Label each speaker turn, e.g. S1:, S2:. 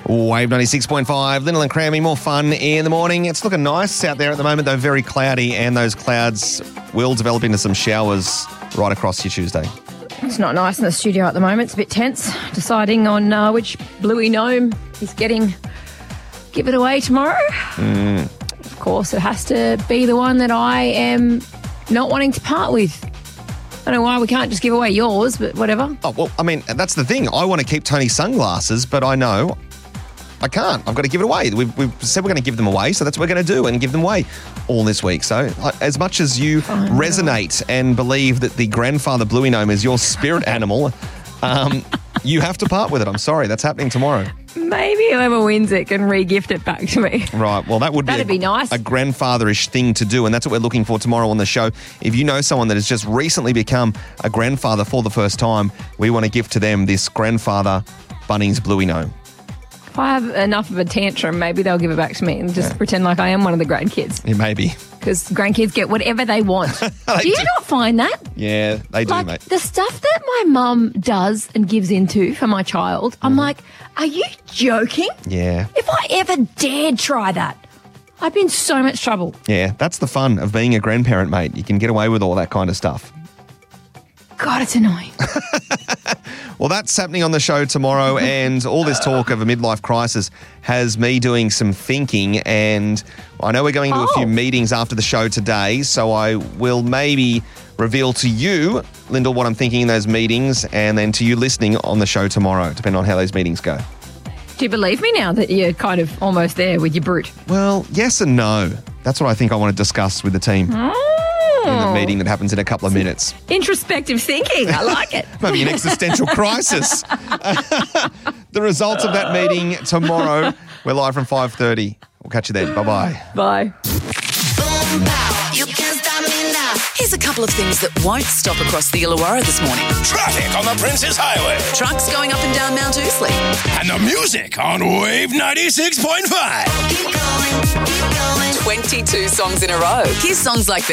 S1: Wave 96.5, Lyndall and Crammy, more fun in the morning. It's looking nice out there at the moment, though very cloudy, and those clouds will develop into some showers right across your Tuesday.
S2: It's not nice in the studio at the moment. It's a bit tense, deciding on which Bluey gnome is getting given away tomorrow. Of course, it has to be the one that I am not wanting to part with. I don't know why we can't just give away yours, but whatever.
S1: Oh, well, I mean, that's the thing. I want to keep Tony's sunglasses, but I know I can't. I've got to give it away. We've said we're going to give them away, so that's what we're going to do and give them away all this week. So as much as you resonate and believe that the grandfather Bluey gnome is your spirit animal, you have to part with it. I'm sorry. That's happening tomorrow.
S2: Maybe whoever wins it can re-gift it back to me.
S1: Right. Well, that'd be
S2: nice.
S1: A grandfatherish thing to do, and that's what we're looking for tomorrow on the show. If you know someone that has just recently become a grandfather for the first time, we want to gift to them this grandfather Bunnings Bluey gnome.
S2: If I have enough of a tantrum, maybe they'll give it back to me and just pretend like I am one of the grandkids.
S1: Yeah, maybe.
S2: Because grandkids get whatever they want. Do you not find that?
S1: Yeah, they do, mate.
S2: The stuff that my mum does and gives into for my child, I'm like, are you joking?
S1: Yeah.
S2: If I ever dared try that, I'd be in so much trouble.
S1: Yeah, that's the fun of being a grandparent, mate. You can get away with all that kind of stuff.
S2: God, it's annoying.
S1: Well, that's happening on the show tomorrow, and all this talk of a midlife crisis has me doing some thinking, and I know we're going to a few meetings after the show today, so I will maybe reveal to you, Lyndall, what I'm thinking in those meetings, and then to you listening on the show tomorrow, depending on how those meetings go.
S2: Do you believe me now that you're kind of almost there with your brute?
S1: Well, yes and no. That's what I think I want to discuss with the team. In the meeting that happens in a couple of minutes.
S2: Introspective thinking. I like it.
S1: Maybe an existential crisis. The results of that meeting tomorrow. We're live from 5:30. We'll catch you then. Bye-bye.
S2: Bye.
S3: Boom, pow, you can't stop me now. Here's a couple of things that won't stop across the Illawarra this morning.
S4: Traffic on the Princess Highway.
S3: Trucks going up and down Mount Ousley.
S4: And the music on Wave 96.5.
S3: Keep going, keep going. 22 songs in a row. Here's songs like